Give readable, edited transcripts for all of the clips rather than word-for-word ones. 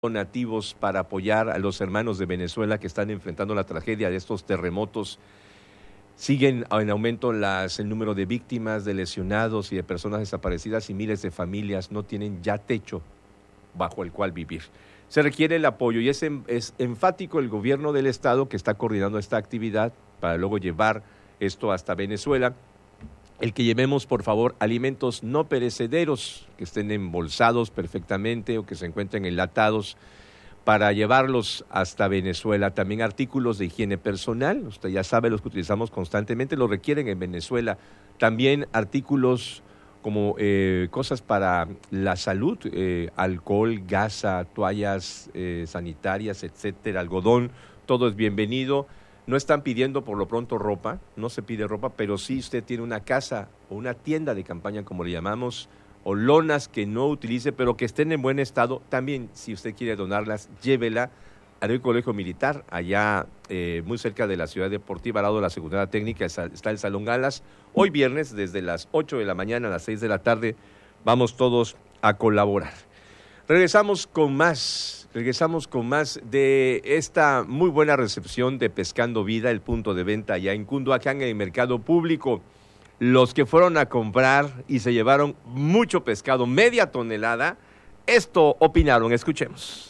donativos para apoyar a los hermanos de Venezuela que están enfrentando la tragedia de estos terremotos. Siguen en aumento el número de víctimas, de lesionados y de personas desaparecidas, y miles de familias no tienen ya techo bajo el cual vivir. Se requiere el apoyo y es enfático el gobierno del estado que está coordinando esta actividad para luego llevar esto hasta Venezuela. El que llevemos, por favor, alimentos no perecederos que estén embolsados perfectamente o que se encuentren enlatados para llevarlos hasta Venezuela. También artículos de higiene personal, usted ya sabe, los que utilizamos constantemente, los requieren en Venezuela. También artículos como cosas para la salud, alcohol, gasa, toallas sanitarias, etcétera, algodón, todo es bienvenido. No están pidiendo por lo pronto ropa, no se pide ropa, pero sí usted tiene una casa o una tienda de campaña, como le llamamos, o lonas que no utilice, pero que estén en buen estado. También, si usted quiere donarlas, llévela al Colegio Militar, allá muy cerca de la Ciudad Deportiva, al lado de la Secundaria Técnica, está el Salón Galas. Hoy viernes, desde las 8 de la mañana a las 6 de la tarde, vamos todos a colaborar. Regresamos con más de esta muy buena recepción de Pescando Vida, el punto de venta allá en Cunduacán, en el mercado público. Los que fueron a comprar y se llevaron mucho pescado, media tonelada, esto opinaron, escuchemos.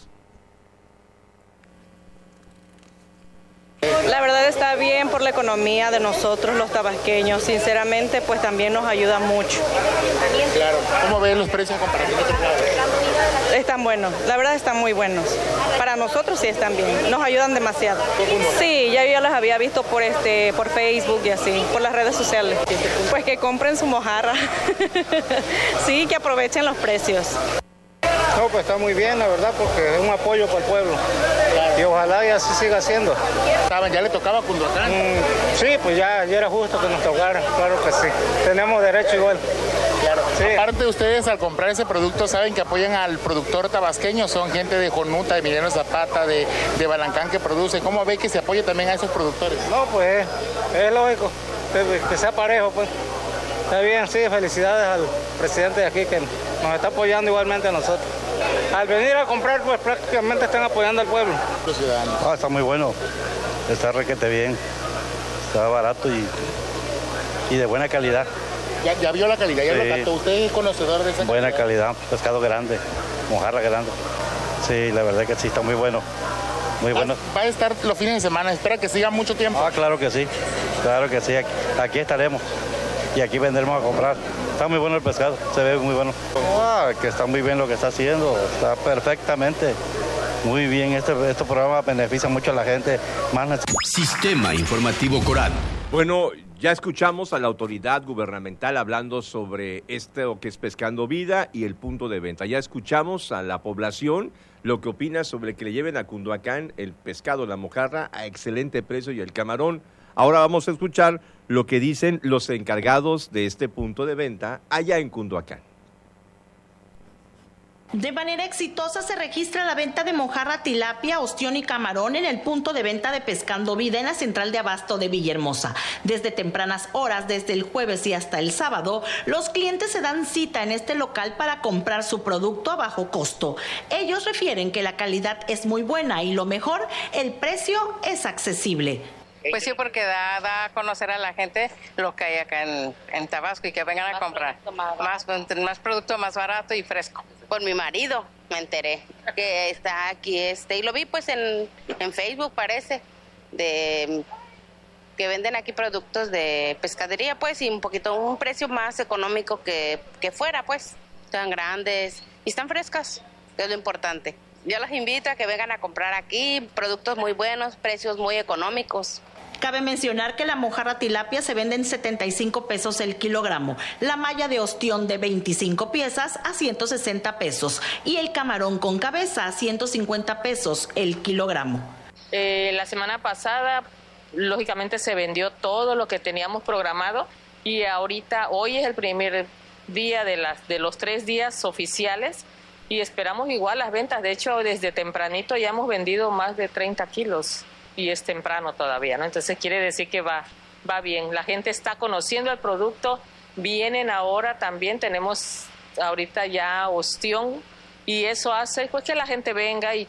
La verdad está bien por la economía de nosotros los tabasqueños, sinceramente pues también nos ayuda mucho. Claro, ¿cómo ven los precios comparados con otros lados? Están buenos, la verdad están muy buenos. Para nosotros sí están bien, nos ayudan demasiado. Sí, ya yo los había visto por Facebook y así, por las redes sociales. Pues que compren su mojarra, sí, que aprovechen los precios. No, pues está muy bien, la verdad, porque es un apoyo para el pueblo. Claro. Y ojalá y así siga siendo. ¿Ya le tocaba a Cunduacán? Sí, pues ya era justo que nos tocara, claro que sí. Tenemos derecho igual. Claro. Sí. Aparte, ustedes al comprar ese producto saben que apoyan al productor tabasqueño, son gente de Jonuta, de Emiliano Zapata, de Balancán que produce. ¿Cómo ve que se apoya también a esos productores? No, pues es lógico, que sea parejo, pues. Está bien, sí, felicidades al presidente de aquí que nos está apoyando igualmente a nosotros. Al venir a comprar, pues prácticamente están apoyando al pueblo. Los ciudadanos. Está muy bueno, está requete bien, está barato y de buena calidad. Ya vio la calidad, ya sí. Lo captó. ¿Usted es conocedor de esa buena calidad, pescado grande, mojarra grande. Sí, la verdad que sí, está muy bueno. Muy bueno. Va a estar los fines de semana, espera que siga mucho tiempo. Claro que sí, aquí estaremos y aquí vendremos a comprar. Está muy bueno el pescado, se ve muy bueno. Que está muy bien lo que está haciendo, está perfectamente. Muy bien, este programa beneficia mucho a la gente. Sistema Informativo Coral. Bueno, ya escuchamos a la autoridad gubernamental hablando sobre esto que es Pescando Vida y el punto de venta. Ya escuchamos a la población lo que opina sobre que le lleven a Cunduacán el pescado, la mojarra, a excelente precio y el camarón. Ahora vamos a escuchar lo que dicen los encargados de este punto de venta allá en Cunduacán. De manera exitosa se registra la venta de mojarra, tilapia, ostión y camarón en el punto de venta de Pescando Vida en la central de abasto de Villahermosa. Desde tempranas horas, desde el jueves y hasta el sábado, los clientes se dan cita en este local para comprar su producto a bajo costo. Ellos refieren que la calidad es muy buena y lo mejor, el precio es accesible. Pues sí, porque da a conocer a la gente lo que hay acá en Tabasco y que vengan a comprar más producto más barato y fresco. Por mi marido me enteré que está aquí y lo vi pues en Facebook, parece, de que venden aquí productos de pescadería pues y un precio más económico que fuera pues. Están grandes y están frescas, que es lo importante. Yo los invito a que vengan a comprar aquí productos muy buenos, precios muy económicos. Cabe mencionar que la mojarra tilapia se vende en 75 pesos el kilogramo, la malla de ostión de 25 piezas a 160 pesos y el camarón con cabeza a 150 pesos el kilogramo. La semana pasada, lógicamente, se vendió todo lo que teníamos programado y hoy es el primer día de los 3 días oficiales y esperamos igual las ventas. De hecho, desde tempranito ya hemos vendido más de 30 kilos. Y es temprano todavía, ¿no? Entonces quiere decir que va bien. La gente está conociendo el producto, vienen ahora también, tenemos ahorita ya ostión y eso hace pues que la gente venga y